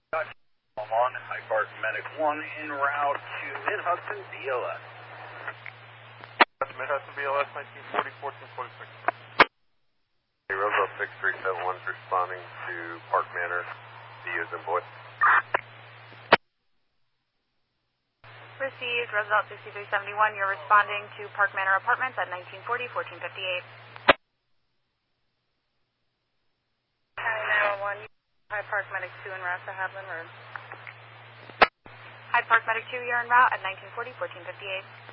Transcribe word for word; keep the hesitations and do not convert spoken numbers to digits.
I'm on High Park Medic one en route to Mid-Hudson B L S. Mid-Hudson B L S nineteen forty, fourteen forty-six. Hey, Roosevelt six three seven one is responding to Park Manor, D as in boy. Received, Roosevelt sixty-three seventy-one, you're responding to Park Manor Apartments at nineteen forty, fourteen fifty-eight. County nine one one, High Park Medic two en route to Hadlin Road. Hyde Park Medic two, you're en route at nineteen forty, fourteen fifty-eight.